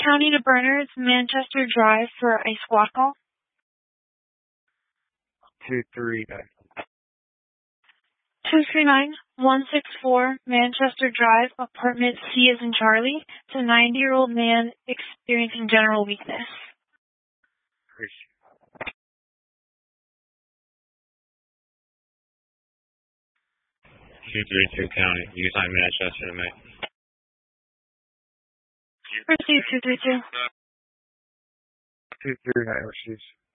County to Bernards, Manchester Drive for a squad call. 239. 239-164 Manchester Drive, apartment C as in Charlie, to a 90-year-old man experiencing general weakness. Appreciate 232 County, you sign Manchester to me. Receive 232. 239, receives.